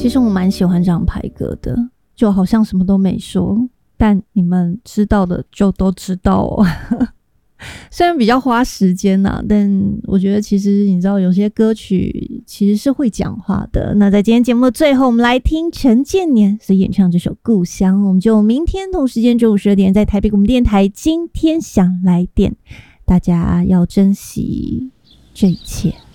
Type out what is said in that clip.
其实我蛮喜欢这样排歌的，就好像什么都没说，但你们知道的就都知道哦。虽然比较花时间啊，但我觉得其实你知道有些歌曲其实是会讲话的。那在今天节目的最后，我们来听陈建年所演唱这首《故乡》，我们就明天同时间中午12点在台北广播电台今天想来电，大家要珍惜这一切。